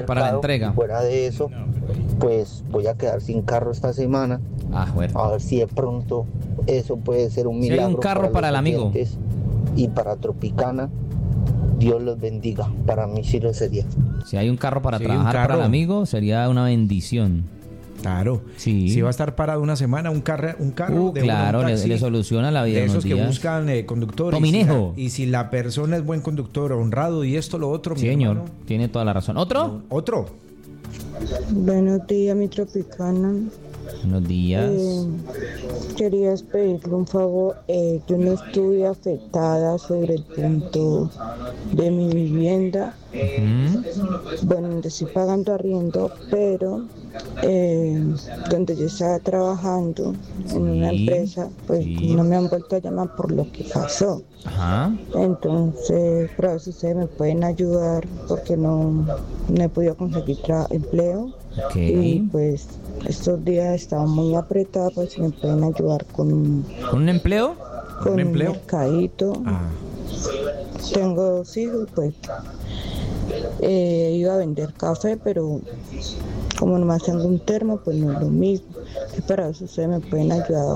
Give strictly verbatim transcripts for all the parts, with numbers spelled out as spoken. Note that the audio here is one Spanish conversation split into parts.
para la entrega. Fuera de eso, pues voy a quedar sin carro esta semana. Ah, bueno. A ver si de pronto eso puede ser un Si milagro. hay un carro para, para el amigo. Y para Tropicana, Dios los bendiga. Para mí sí lo sería. Si hay un carro para si trabajar carro. para el amigo, sería una bendición. Claro. Sí. Si va a estar parado una semana, un carro, un carro uh, de claro, uno, un le, taxi, le soluciona la vida. de esos que días. buscan eh, conductores. Tominejo. Y si, la, y si la persona es buen conductor, honrado y esto, lo otro, sí, mi señor, hermano. tiene toda la razón. ¿Otro? ¿Otro? Buenos días, mi Tropicana. Buenos días. Eh, querías pedirle un favor. Eh, yo no estuve afectada sobre el punto de mi vivienda. Uh-huh. Bueno, donde estoy pagando arriendo, pero eh, donde yo estaba trabajando en sí, una empresa, pues sí. no me han vuelto a llamar por lo que pasó. Ajá. Entonces, pero si ustedes me pueden ayudar porque no, no he podido conseguir tra- empleo. Okay. Y pues estos días estaba muy apretada, pues si me pueden ayudar con un, ¿Con un empleo? con ¿Un un empleo? mercadito. Ah. Tengo dos hijos, pues eh, iba a vender café, pero como nomás tengo un termo, pues no es lo mismo. Y para eso ustedes me pueden ayudar.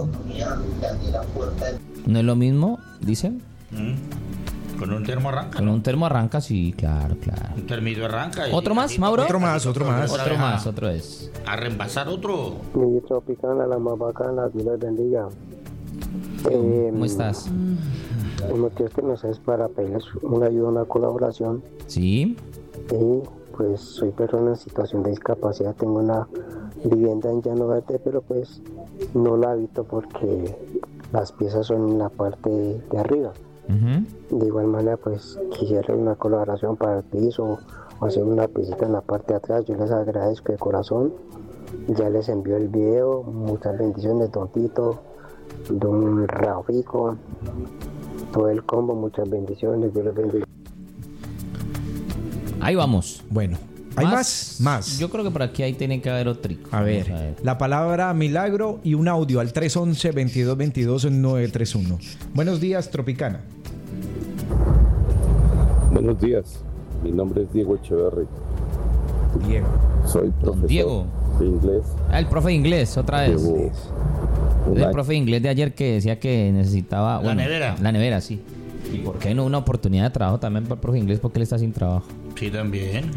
¿No es lo mismo, dicen? Mm. ¿Con un termo arranca? Con un termo arranca, sí, claro, claro. Un termito arranca. ¿Otro y, más, y, Mauro? Otro más, otro más. Otro más, otro es. A reembasar otro. Mi Tropicana, la más bacana, Dios les bendiga. Eh, ¿Cómo estás? El motivo es que no sé, es para pedirles una ayuda, una colaboración. Sí. Y pues soy persona en situación de discapacidad, tengo una vivienda en Llano Verde, pero pues no la habito porque las piezas son en la parte de arriba. Uh-huh. De igual manera, pues quisiera una colaboración para el piso o hacer una piecita en la parte de atrás. Yo les agradezco de corazón. Ya les envío el video. Muchas bendiciones, Don Tito, Don Rafico, todo el combo. Muchas bendiciones. Dios les bendiga. Ahí vamos. Bueno, ¿hay más? Más. Yo creo que por aquí ahí tiene que haber otro. A ver, a ver, la palabra milagro y un audio al tres once, veintidós veintidós, nueve tres uno. Buenos días, Tropicana. Buenos días, mi nombre es Diego Echeverri. Diego. Soy profesor Diego. de inglés. Ah, el profe de inglés, otra vez. Llevo un El año. profe de inglés de ayer que decía que necesitaba... La bueno, nevera. La nevera, sí. ¿Y por qué no una oportunidad de trabajo también para el profe de inglés? Porque él está sin trabajo. Sí, también.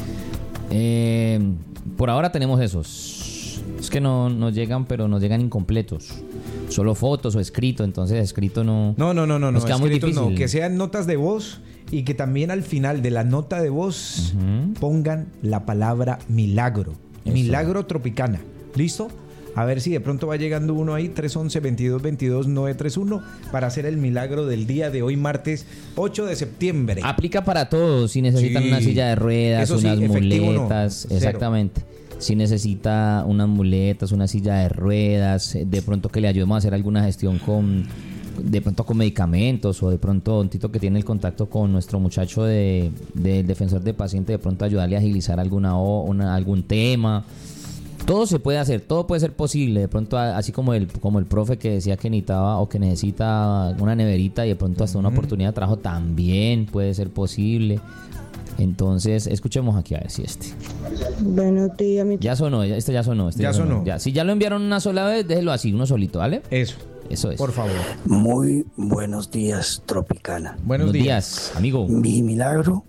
Eh, por ahora tenemos esos. Es que no nos llegan, pero nos llegan incompletos. Solo fotos o escrito, entonces escrito no... No, no, no, no, nos no, queda muy escritos difícil. no, que sean notas de voz y que también al final de la nota de voz Uh-huh. pongan la palabra milagro. Eso. Milagro Tropicana. ¿Listo? A ver si de pronto va llegando uno ahí, tres once, veintidós veintidós, nueve tres uno, para hacer el milagro del día de hoy, martes ocho de septiembre. Aplica para todos. Si necesitan Sí. una silla de ruedas, Eso sí, unas efectivo no. muletas. Cero. Exactamente. Si necesita unas muletas, una silla de ruedas, de pronto que le ayudemos a hacer alguna gestión con, de pronto con medicamentos, o de pronto un Tito que tiene el contacto con nuestro muchacho de, del defensor de paciente, de pronto ayudarle a agilizar alguna, una, algún tema. Todo se puede hacer, todo puede ser posible. De pronto, así como el como el profe que decía que necesitaba o que necesita una neverita y de pronto hasta una Uh-huh. oportunidad de trabajo, también puede ser posible. Entonces, escuchemos aquí a ver si este. Buenos días, mi Ya sonó, ya- este ya sonó. Este Ya sonó. Ya. Si ya lo enviaron una sola vez, déjelo así, uno solito, ¿vale? Eso, Eso es. por favor. Muy buenos días, Tropicana. Buenos, Buenos días. días, amigo. Mi milagro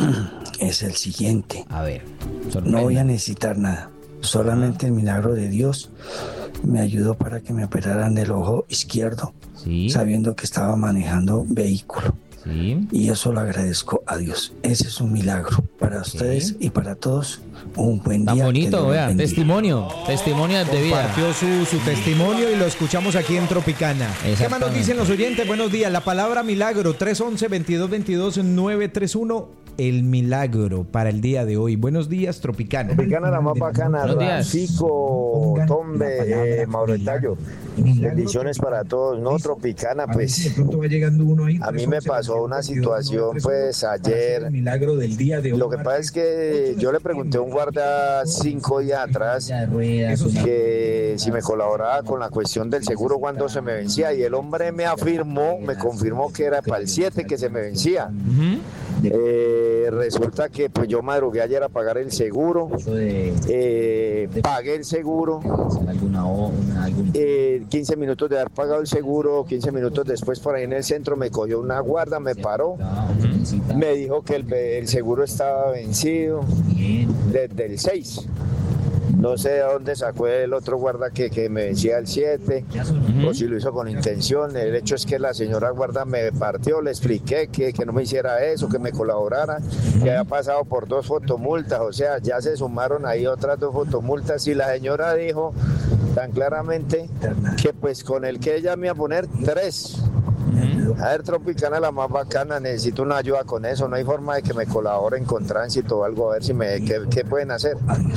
es el siguiente. A ver, No sorprenda. voy a necesitar nada. Solamente el milagro de Dios me ayudó para que me operaran el ojo izquierdo, Sí, sabiendo que estaba manejando vehículo. sí. Y eso lo agradezco a Dios. Ese es un milagro para ustedes y para todos. Un buen Tan día. que bonito, Dios los vean. bendiga. Testimonio. Testimonio de vida. Compartió su, su testimonio y lo escuchamos aquí en Tropicana. ¿Qué más nos Exactamente. dicen los oyentes? Buenos días. La palabra milagro, tres once, veintidós veintidós, nueve tres uno. El milagro para el día de hoy. Buenos días, Tropicana. Tropicana, la más bacana. Buenos días. Rafico, Tombe, eh, Mauro Tallo. Bendiciones para todos. No, Tropicana, pues. A mí me pasó una situación, pues, ayer. Lo que pasa es que yo le pregunté a un guarda cinco días atrás que si me colaboraba con la cuestión del seguro cuando se me vencía, y el hombre me afirmó, me confirmó que era para el siete que se me vencía. Eh, Eh, resulta que pues yo madrugué ayer a pagar el seguro, eh, pagué el seguro, eh, quince minutos de haber pagado el seguro, quince minutos después por ahí en el centro me cogió una guarda, me paró, me dijo que el, el seguro estaba vencido desde el seis. No sé de dónde sacó el otro guarda que, que me vencía el siete, uh-huh. o si lo hizo con intención. El hecho es que la señora guarda me partió, le expliqué que, que no me hiciera eso, que me colaborara, uh-huh. que había pasado por dos fotomultas, o sea, ya se sumaron ahí otras dos fotomultas y la señora dijo tan claramente que pues con el que ella me iba a poner tres. A ver, Tropicana, la más bacana, necesito una ayuda con eso, no hay forma de que me colaboren con tránsito o algo, a ver si me, qué, qué pueden hacer.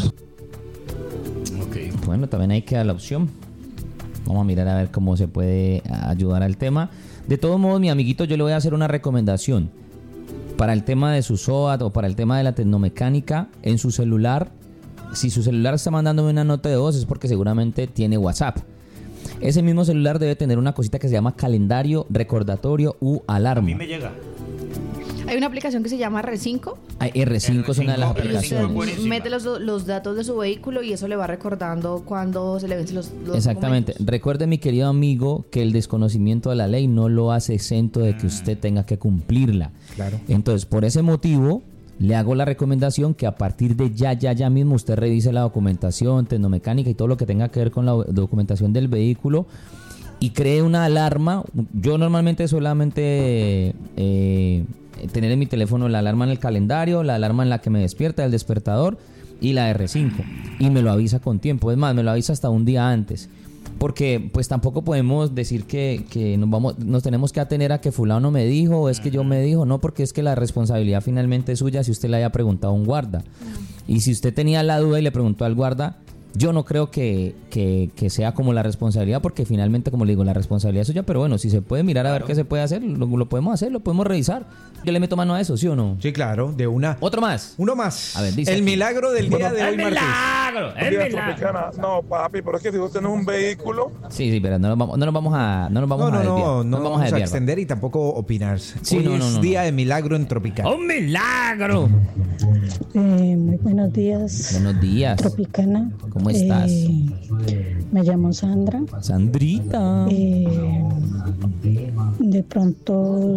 Bueno, también hay que dar la opción. Vamos a mirar a ver cómo se puede ayudar al tema. De todos modos, mi amiguito, yo le voy a hacer una recomendación. Para el tema de su S O A T o para el tema de la tecnomecánica, en su celular, si su celular está mandándome una nota de voz es porque seguramente tiene WhatsApp. Ese mismo celular debe tener una cosita que se llama calendario, recordatorio u alarma. A mí me llega. Hay una aplicación que se llama R cinco. Ah, R cinco es una de las aplicaciones. Mete los, los datos de su vehículo y eso le va recordando cuando se le vencen los, los Exactamente. documentos. Recuerde, mi querido amigo, que el desconocimiento de la ley no lo hace exento de que usted tenga que cumplirla. Claro. Entonces, por ese motivo, le hago la recomendación que a partir de ya, ya, ya mismo usted revise la documentación, tecnomecánica y todo lo que tenga que ver con la documentación del vehículo y cree una alarma. Yo normalmente solamente... Eh, tener en mi teléfono la alarma en el calendario, la alarma en la que me despierta, el despertador y la R cinco, y me lo avisa con tiempo. Es más, me lo avisa hasta un día antes, porque pues tampoco podemos decir que, que nos vamos, nos tenemos que atener a que fulano me dijo o es que yo me dijo, no, porque es que la responsabilidad finalmente es suya si usted le haya preguntado a un guarda. Y si usted tenía la duda y le preguntó al guarda, yo no creo que, que, que sea como la responsabilidad, porque finalmente, como le digo, la responsabilidad es suya, pero bueno, si se puede mirar a ver qué se puede hacer, lo, lo podemos hacer, lo podemos revisar. Yo le meto mano a eso, ¿sí o no? Sí, claro, de una. ¿Otro más? Uno más. A ver, dice el aquí. milagro del día de hoy, martes. ¡El milagro! ¡El milagro! No, papi, pero es que si vos tenés un vehículo... Sí, sí, pero no nos vamos, no nos vamos a no nos vamos no, no, a desviar. No, no, no no vamos a, desviar, extender y tampoco opinar. Sí, hoy no, no, es no, día no. de milagro en Tropicana. ¡Un milagro! Eh, muy buenos días. Buenos días. Tropicana. ¿Cómo estás? Eh, me llamo Sandra. Sandrita. Eh, de pronto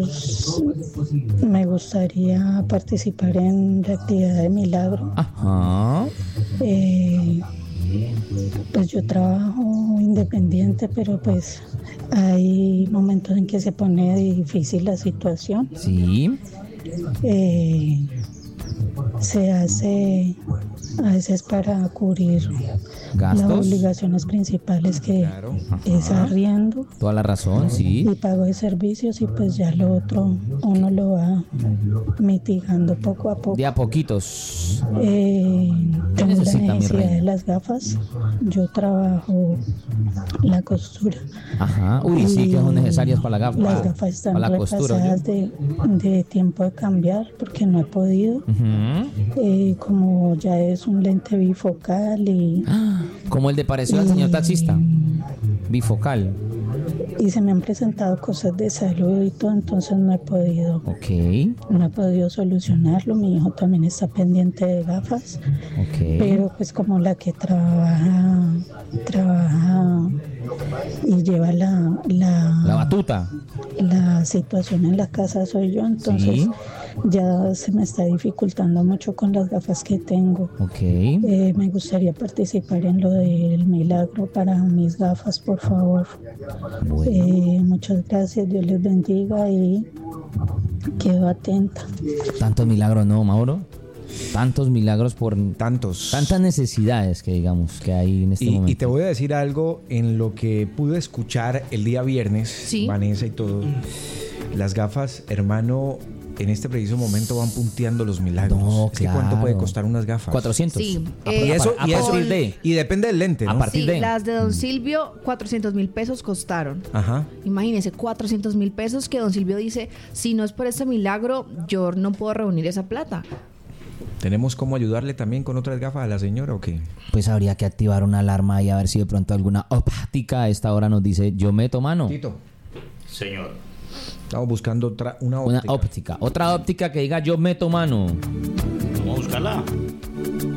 me gustaría participar en la actividad de milagro. Ajá. Eh, pues yo trabajo independiente, pero pues hay momentos en que se pone difícil la situación. Sí. Eh, se hace a veces para cubrir gastos, las obligaciones principales que claro. es arriendo, toda la razón, sí, y pago de servicios, y pues ya lo otro uno lo va mitigando poco a poco, de a poquitos. Eh, tengo la necesita, necesidad de las gafas. Yo trabajo la costura. Ajá. Uy, sí, que son necesarias para la gafa. Las gafas están para la repasadas costura, de, de tiempo de cambiar porque no he podido. Uh-huh. Eh, como ya es un lente bifocal y... Como el de parecido al señor taxista. Bifocal. Y se me han presentado cosas de salud y todo, entonces no he podido. Ok. No he podido solucionarlo. Mi hijo también está pendiente de gafas. Ok. Pero pues como la que trabaja, trabaja y lleva la... La, la batuta. La situación en la casa soy yo, entonces... ¿Sí? Ya se me está dificultando mucho con las gafas que tengo. Okay. Eh, me gustaría participar en lo del milagro para mis gafas, por favor. Bueno. Eh, muchas gracias, Dios les bendiga y quedo atenta. Tantos milagros, ¿no, Mauro? Tantos milagros por tantos tantas necesidades que digamos que hay en este y, momento. Y te voy a decir algo en lo que pude escuchar el día viernes, ¿sí? Vanessa y todo. Las gafas, hermano, en este preciso momento van punteando los milagros. No, es claro. que ¿cuánto puede costar unas gafas? cuatrocientos. Sí. Eh, y eso, a, y, a eso de, y depende del lente, ¿no? A partir sí, de. Las de don Silvio, cuatrocientos mil pesos costaron. Ajá. Imagínese, cuatrocientos mil pesos que don Silvio dice, si no es por este milagro, yo no puedo reunir esa plata. ¿Tenemos cómo ayudarle también con otras gafas a la señora o qué? Pues habría que activar una alarma y a ver si de pronto alguna óptica a esta hora nos dice, yo meto mano. Tito. Señor, Estamos buscando otra, una óptica. Una óptica. Otra óptica que diga yo meto mano. Vamos a buscarla.